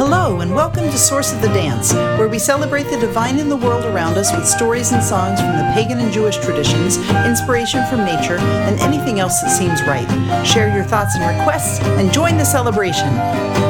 Hello, and welcome to Source of the Dance, where we celebrate the divine in the world around us with stories and songs from the pagan and Jewish traditions, inspiration from nature, and anything else that seems right. Share your thoughts and requests, and join the celebration.